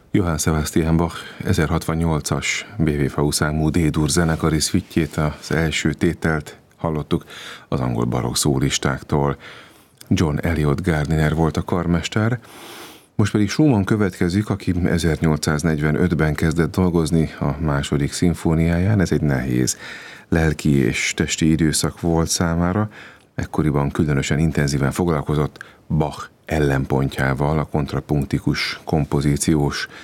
Johann Sebastian Bach 1068-as BWV számú D-dur zenekari szvittyét, az első tételt hallottuk az angol barokk szólistáktól. John Eliot Gardiner volt a karmester, most pedig Schumann következik, aki 1845-ben kezdett dolgozni a második szimfóniáján. Ez egy nehéz lelki és testi időszak volt számára, ekkoriban különösen intenzíven foglalkozott Bach ellenpontjával, a kontrapunktikus kompozíciós